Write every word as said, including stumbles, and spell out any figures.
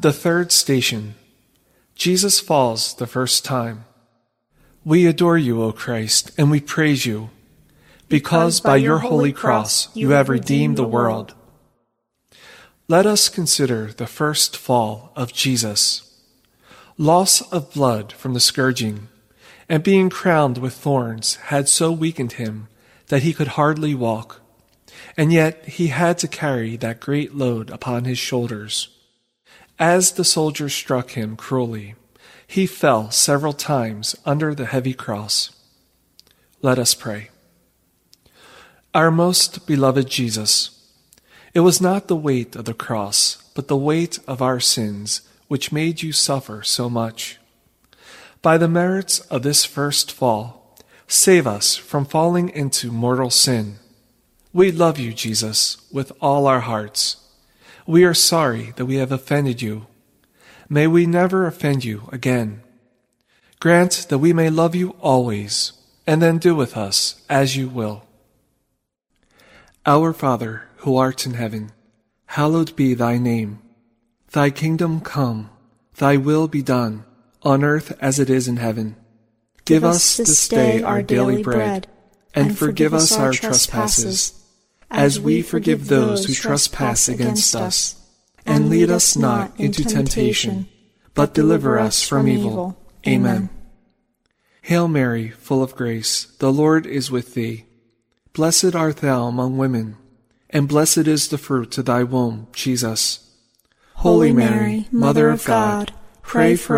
The third station. Jesus falls the first time. We adore you, O Christ, and we praise you, because by your holy cross you have redeemed the world. Let us consider the first fall of Jesus. Loss of blood from the scourging, and being crowned with thorns had so weakened him that he could hardly walk, and yet he had to carry that great load upon his shoulders. As the soldiers struck him cruelly, he fell several times under the heavy cross. Let us pray. Our most beloved Jesus, it was not the weight of the cross, but the weight of our sins which made you suffer so much. By the merits of this first fall, save us from falling into mortal sin. We love you, Jesus, with all our hearts. We are sorry that we have offended you. May we never offend you again. Grant that we may love you always, and then do with us as you will. Our Father, who art in heaven, hallowed be thy name. Thy kingdom come, thy will be done, on earth as it is in heaven. Give us this day our daily bread, and forgive us our trespasses, as we forgive those who trespass against us. And lead us not into temptation, but deliver us from evil. Amen. Hail Mary, full of grace, the Lord is with thee. Blessed art thou among women, and blessed is the fruit of thy womb, Jesus. Holy Mary, Mother of God, pray for